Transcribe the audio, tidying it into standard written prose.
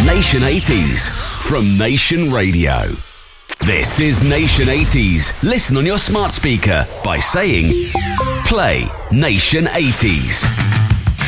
Nation 80s from Nation Radio. This is Nation 80s. Listen on your smart speaker by saying, play Nation 80s.